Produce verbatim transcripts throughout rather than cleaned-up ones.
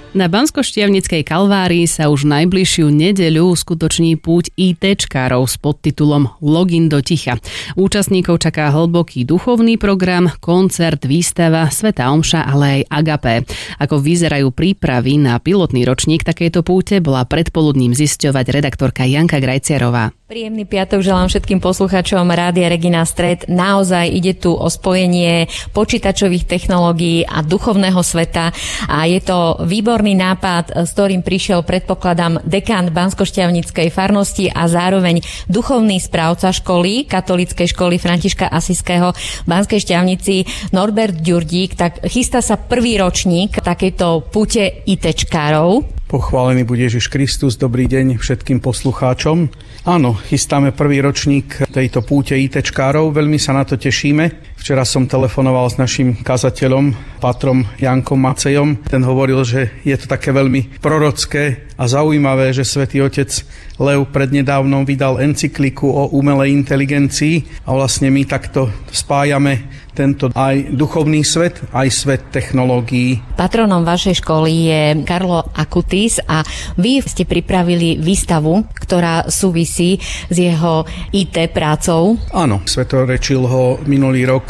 Na Banskoštiavnickej Kalvárii sa už najbližšiu nedeľu uskutoční púť ITčkárov s podtitulom Login do ticha. Účastníkov čaká hlboký duchovný program, koncert, výstava, svätá omša, ale aj agapé. Ako vyzerajú prípravy na pilotný ročník takejto púte, bola predpoludním zisťovať redaktorka Janka Grajciarová. Príjemný piatok želám všetkým poslucháčom Rádia Regina Stred. Naozaj ide tu o spojenie počítačových technológií a duchovného sveta a je to výborný nápad, s ktorým prišiel, predpokladám, dekán Banskoštiavnickej farnosti a zároveň duchovný správca školy, katolíckej školy Františka Asiského v Banskej Štiavnici Norbert Ďurdík. Tak chystá sa prvý ročník takejto púte ITčkárov. Pochválený buď Ježiš Kristus, dobrý deň všetkým poslucháčom. Áno, chystáme prvý ročník tejto púte ITčkárov, veľmi sa na to tešíme. Včera som telefonoval s našim kazateľom, patrom Jankom Macejom. Ten hovoril, že je to také veľmi prorocké a zaujímavé, že Svätý Otec Lev prednedávnom vydal encykliku o umelej inteligencii a vlastne my takto spájame tento aj duchovný svet, aj svet technológií. Patronom vašej školy je Karlo Acutis a vy ste pripravili výstavu, ktorá súvisí s jeho í té prácou. Áno, svetorečil ho minulý rok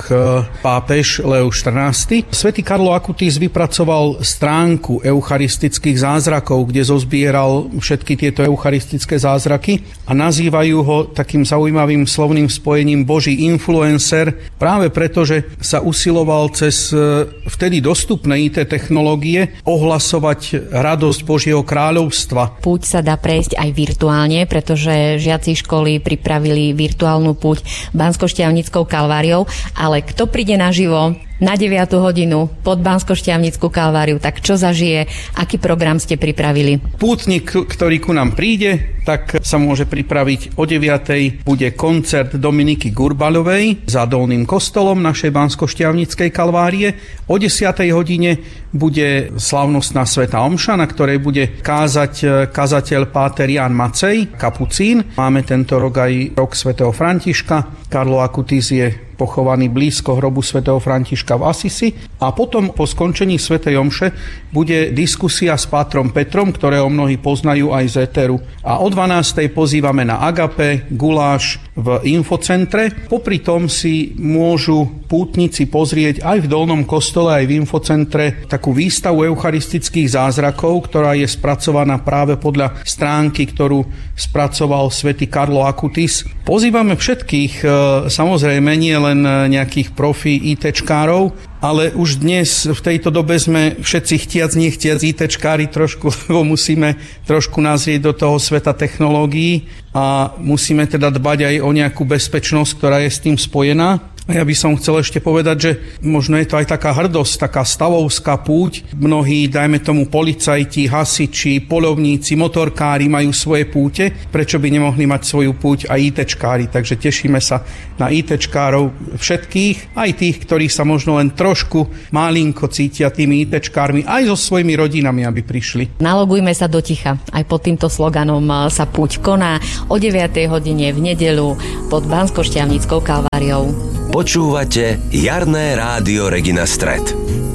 pápež Leo štrnásty. Svätý Karlo Acutis vypracoval stránku eucharistických zázrakov, kde zozbieral všetky tieto eucharistické zázraky a nazývajú ho takým zaujímavým slovným spojením Boží influencer, práve preto, že sa usiloval cez vtedy dostupné í té technológie ohlasovať radosť Božieho kráľovstva. Púť sa dá prejsť aj virtuálne, pretože žiaci školy pripravili virtuálnu púť Banskoštiavnickou Kalváriou, ale kto príde naživo na deviatu hodinu pod Banskoštiavnickú Kalváriu, tak čo zažije, aký program ste pripravili? Pútnik, ktorý ku nám príde, tak sa môže pripraviť o deviatej. Bude koncert Dominiky Gurbalovej za Dolným kostolom našej Banskoštiavnickej Kalvárie. O desiatej hodine bude slávnostná svätá omša, na ktorej bude kázať kazateľ páter Ján Macej, kapucín. Máme tento rok aj rok svätého Františka. Karlo Acutis je pochovaný blízko hrobu svätého Františka v Asisi a potom po skončení svätej omše bude diskusia s pátrom Petrom, ktorého mnohí poznajú aj z éteru. A o dvanástej pozývame na agapé, guláš v infocentre. Popri tom si môžu pútnici pozrieť aj v Dolnom kostole, aj v infocentre takú výstavu eucharistických zázrakov, ktorá je spracovaná práve podľa stránky, ktorú spracoval svätý Karlo Acutis. Pozývame všetkých, samozrejme nie len nejakých profi ITčkárov, ale už dnes v tejto dobe sme všetci chtiac, nechtiac ITčkári trošku, lebo musíme trošku nazrieť do toho sveta technológií a musíme teda dbať aj o nejakú bezpečnosť, ktorá je s tým spojená. A ja by som chcel ešte povedať, že možno je to aj taká hrdosť, taká stavovská púť. Mnohí, dajme tomu, policajti, hasiči, poľovníci, motorkári majú svoje púte. Prečo by nemohli mať svoju púť aj ITčkári? Takže tešíme sa na ITčkárov všetkých, aj tých, ktorí sa možno len trošku malinko cítia tými ITčkármi, aj so svojimi rodinami, aby prišli. Nalogujme sa do ticha. Aj pod týmto sloganom sa púť koná o deviatej hodine v nedeľu pod Banskoštiavnickou Kalváriou. Počúvate Jarné rádio Regina Stred.